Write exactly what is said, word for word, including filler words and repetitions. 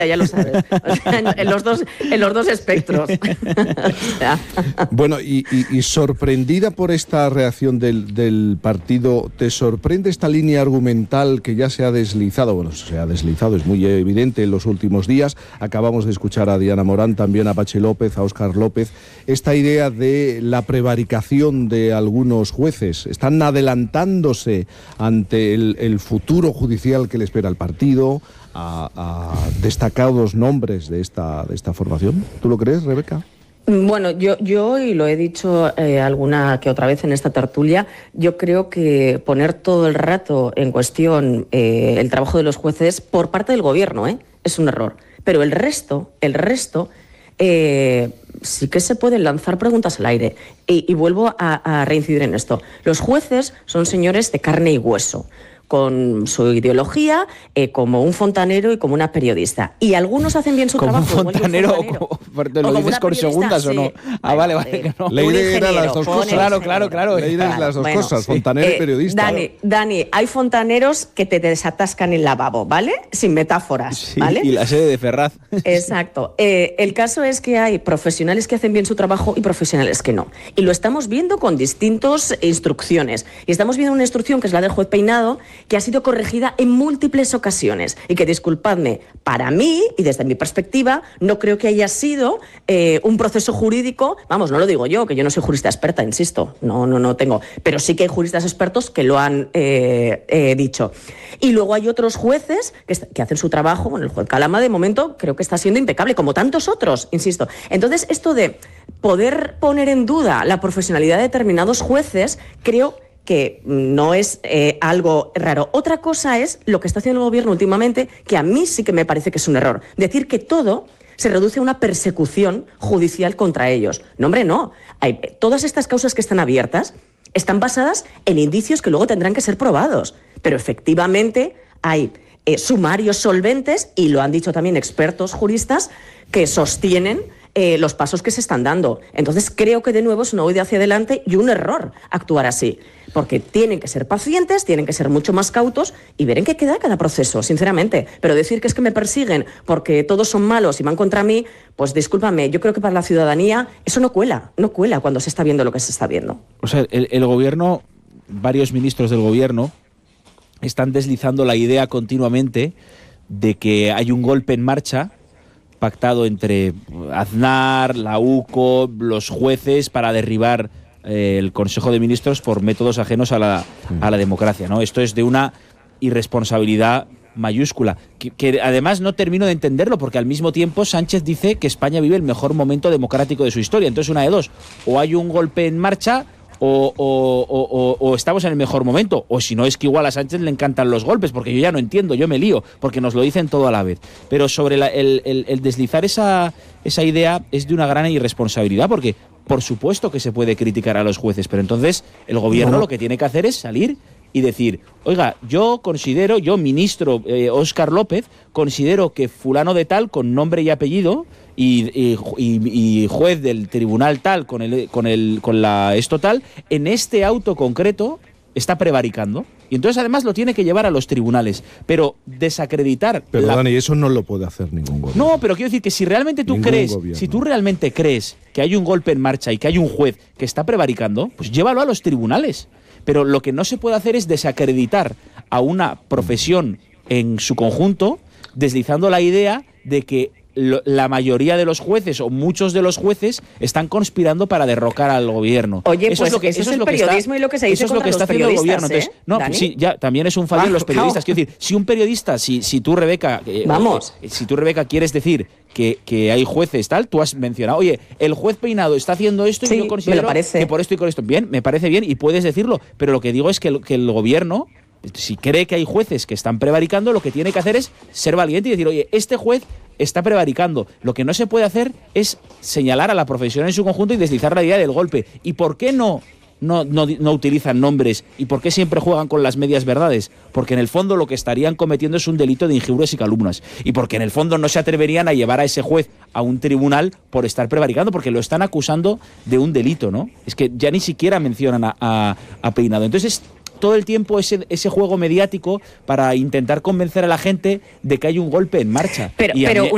ya lo sabes. O sea, en, en, los dos, en los dos espectros. O sea. Bueno, y, y, y sorprendida por esta reacción del, del partido, ¿te sorprende esta línea argumental que ya se ha deslizado? Bueno, se ha deslizado, es muy evidente en los últimos días. Acabamos de escuchar a Diana Morán, también a Patxi López, a Óscar López. Esta idea de la prevaricación de algunos jueces. Están adelantándose ante el, el futuro judicial que le espera al partido. A, a destacados nombres de esta, de esta formación. ¿Tú lo crees, Rebeca? Bueno, yo, yo y lo he dicho eh, alguna que otra vez en esta tertulia, yo creo que poner todo el rato en cuestión eh, el trabajo de los jueces por parte del gobierno eh, es un error. Pero el resto, el resto, eh, sí que se pueden lanzar preguntas al aire. Y, y vuelvo a, a reincidir en esto. Los jueces son señores de carne y hueso, con su ideología, eh, como un fontanero y como una periodista. Y algunos hacen bien su como trabajo. Un fontanero, un fontanero, o como, ¿lo dices con segundas sí. o no? Ah, vale, vale. Que no. Leire era las dos cosas. Claro, claro, claro. Leire es las dos bueno, cosas, sí. fontanero eh, y periodista. Dani, Dani, hay fontaneros que te desatascan el lavabo, ¿vale? Sin metáforas, sí, ¿vale? Y la sede de Ferraz. Exacto. Eh, el caso es que hay profesionales que hacen bien su trabajo y profesionales que no. Y lo estamos viendo con distintas instrucciones. Y estamos viendo una instrucción que es la del juez Peinado, que ha sido corregida en múltiples ocasiones y que, disculpadme, para mí y desde mi perspectiva, no creo que haya sido eh, un proceso jurídico, vamos, no lo digo yo, que yo no soy jurista experta, insisto, no, no, no tengo, pero sí que hay juristas expertos que lo han eh, eh, dicho. Y luego hay otros jueces que, que hacen su trabajo, bueno, el juez Calama de momento creo que está siendo impecable, como tantos otros, insisto. Entonces, esto de poder poner en duda la profesionalidad de determinados jueces, creo que no es eh, algo raro. Otra cosa es lo que está haciendo el gobierno últimamente, que a mí sí que me parece que es un error. Decir que todo se reduce a una persecución judicial contra ellos. No, hombre, no. Hay, todas estas causas que están abiertas están basadas en indicios que luego tendrán que ser probados. Pero efectivamente hay eh, sumarios solventes, y lo han dicho también expertos juristas, que sostienen Eh, los pasos que se están dando. Entonces creo que de nuevo es una huida hacia adelante y un error actuar así, porque tienen que ser pacientes, tienen que ser mucho más cautos y ver en qué queda cada proceso, sinceramente. Pero decir que es que me persiguen porque todos son malos y van contra mí, pues discúlpame, yo creo que para la ciudadanía eso no cuela, no cuela cuando se está viendo lo que se está viendo. O sea, el, el gobierno, varios ministros del gobierno están deslizando la idea continuamente de que hay un golpe en marcha pactado entre Aznar, la U C O, los jueces para derribar eh, el Consejo de Ministros por métodos ajenos a la, a la democracia, ¿no? Esto es de una irresponsabilidad mayúscula, que, que además no termino de entenderlo, porque al mismo tiempo Sánchez dice que España vive el mejor momento democrático de su historia. Entonces, una de dos, o hay un golpe en marcha O, o, o, o estamos en el mejor momento, o si no es que igual a Sánchez le encantan los golpes, porque yo ya no entiendo, yo me lío, porque nos lo dicen todo a la vez. Pero sobre la, el, el, el deslizar esa, esa idea es de una gran irresponsabilidad, porque por supuesto que se puede criticar a los jueces, pero entonces el gobierno no. Lo que tiene que hacer es salir y decir, oiga, yo considero, yo ministro eh, Óscar López, considero que fulano de tal, con nombre y apellido, Y, y, y juez del tribunal tal, con el, con el, con la esto tal, en este auto concreto está prevaricando. Y entonces además lo tiene que llevar a los tribunales. Pero desacreditar... Pero la... Dani, eso no lo puede hacer ningún gobierno. No, pero quiero decir que si realmente tú ningún crees, gobierno. si tú realmente crees que hay un golpe en marcha y que hay un juez que está prevaricando, pues llévalo a los tribunales. Pero lo que no se puede hacer es desacreditar a una profesión en su conjunto, deslizando la idea de que la mayoría de los jueces o muchos de los jueces están conspirando para derrocar al gobierno. Oye, eso pues es lo que, eso eso es el lo que periodismo está, y lo que se dice eso es lo que está haciendo el gobierno. Entonces, ¿eh? no, pues sí, ya también es un fallo ah, en los periodistas. Quiero decir, si un periodista, si, si tú, Rebeca, eh, vamos, eh, si tú, Rebeca, quieres decir que, que hay jueces tal, tú has mencionado, oye, el juez Peinado está haciendo esto sí, y yo considero que por esto y con esto. Bien, me parece bien y puedes decirlo, pero lo que digo es que el, que el gobierno, si cree que hay jueces que están prevaricando, lo que tiene que hacer es ser valiente y decir, oye, este juez está prevaricando. Lo que no se puede hacer es señalar a la profesión en su conjunto y deslizar la idea del golpe. ¿Y por qué no, no, no, no utilizan nombres? ¿Y por qué siempre juegan con las medias verdades? Porque en el fondo lo que estarían cometiendo es un delito de injurias y calumnias. Y porque en el fondo no se atreverían a llevar a ese juez a un tribunal por estar prevaricando, porque lo están acusando de un delito, ¿no? Es que ya ni siquiera mencionan a, a, a Peinado. Entonces, todo el tiempo ese, ese juego mediático para intentar convencer a la gente de que hay un golpe en marcha. Pero, y a pero mí,